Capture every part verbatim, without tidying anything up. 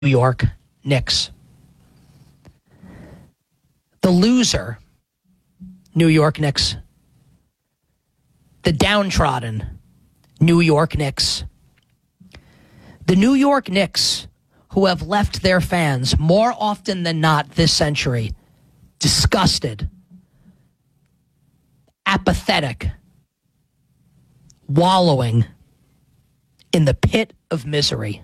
York Knicks. The loser, New York Knicks. The downtrodden, New York Knicks. The New York Knicks, who have left their fans more often than not this century disgusted, apathetic, wallowing in the pit of misery.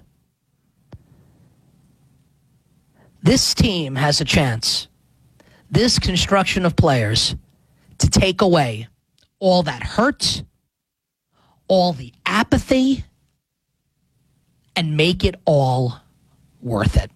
This team has a chance, this construction of players, to take away all that hurt, all the apathy, and make it all worth it.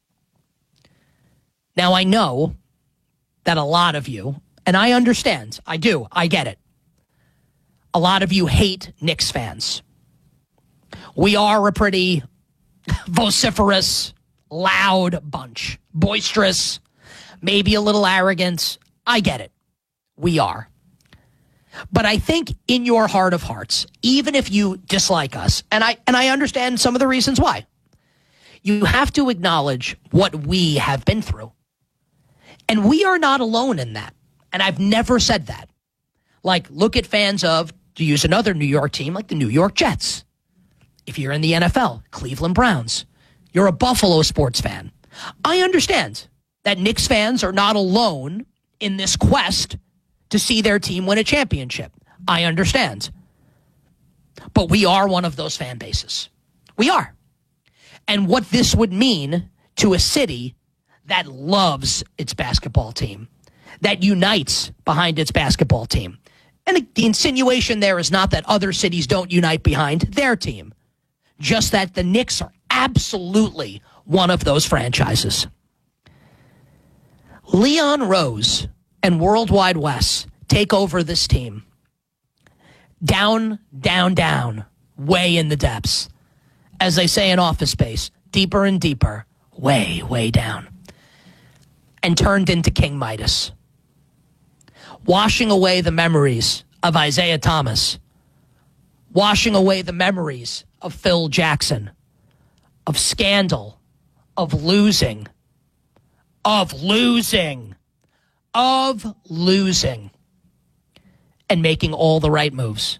Now, I know that a lot of you, and I understand, I do, I get it. A lot of you hate Knicks fans. We are a pretty vociferous, loud bunch. Boisterous, maybe a little arrogant. I get it. We are. But I think in your heart of hearts, even if you dislike us, and I and I understand some of the reasons why, you have to acknowledge what we have been through. And we are not alone in that. And I've never said that. Like, look at fans of, to use another New York team, like the New York Jets. If you're in the N F L, Cleveland Browns. You're a Buffalo sports fan. I understand that Knicks fans are not alone in this quest to see their team win a championship. I understand. But we are one of those fan bases. We are. And what this would mean to a city that loves its basketball team, that unites behind its basketball team. And the insinuation there is not that other cities don't unite behind their team, just that the Knicks are absolutely one of those franchises. Leon Rose and Worldwide Wes take over this team. Down, down, down, way in the depths. As they say in Office Space, deeper and deeper, way, way down. And turned into King Midas. Washing away the memories of Isaiah Thomas. Washing away the memories of Phil Jackson. Of scandal. Of losing. Of losing. Of losing. And making all the right moves.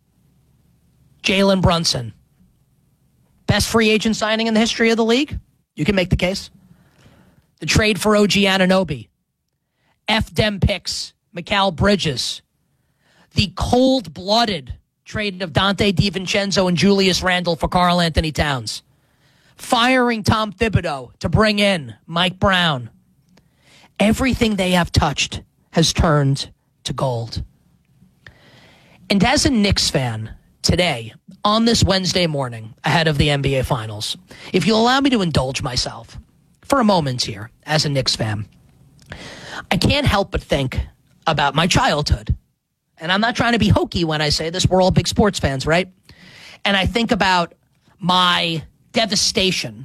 Jalen Brunson. Best free agent signing in the history of the league? You can make the case. The trade for O G Anunoby. F. Dem picks. Mikal Bridges. The cold-blooded trade of Dante DiVincenzo and Julius Randle for Karl Anthony Towns. Firing Tom Thibodeau to bring in Mike Brown. Everything they have touched has turned to gold. And as a Knicks fan, today, on this Wednesday morning, ahead of the N B A Finals, if you'll allow me to indulge myself for a moment here, as a Knicks fan, I can't help but think about my childhood. And I'm not trying to be hokey when I say this. We're all big sports fans, right? And I think about my devastation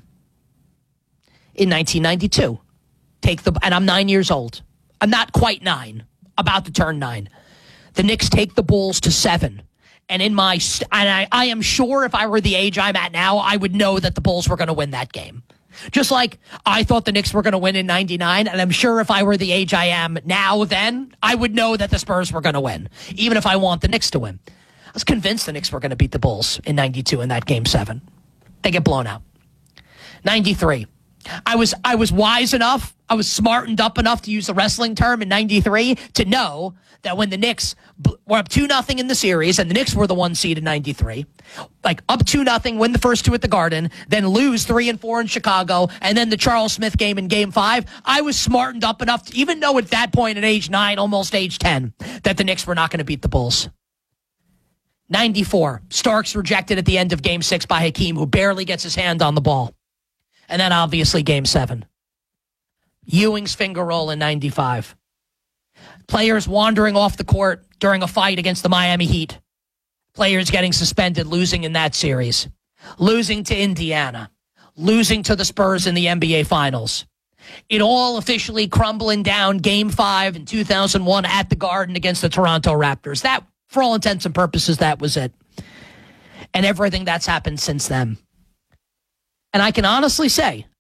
in nineteen ninety-two. Take the, and I'm nine years old. I'm not quite nine, about to turn nine. The Knicks take the Bulls to seven. And in my, and I, I am sure if I were the age I'm at now, I would know that the Bulls were going to win that game. Just like I thought the Knicks were going to win in ninety-nine, and I'm sure if I were the age I am now then, I would know that the Spurs were going to win, even if I want the Knicks to win. I was convinced the Knicks were going to beat the Bulls in ninety-two in that game seven. They get blown out. ninety-three. I was I was wise enough, I was smartened up enough to use the wrestling term in ninety-three to know that when the Knicks were up two nothing in the series, and the Knicks were the one seed in ninety-three, like up two nothing, win the first two at the Garden, then lose three and four in Chicago, and then the Charles Smith game in game five, I was smartened up enough to even know at that point at age nine, almost age ten, that the Knicks were not going to beat the Bulls. ninety-four, Starks rejected at the end of game six by Hakeem, who barely gets his hand on the ball. And then obviously game seven. Ewing's finger roll in ninety-five. Players wandering off the court during a fight against the Miami Heat. Players getting suspended, losing in that series. Losing to Indiana. Losing to the Spurs in the N B A Finals. It all officially crumbling down game five in two thousand one at the Garden against the Toronto Raptors. That, for all intents and purposes, that was it. And everything that's happened since then. And I can honestly say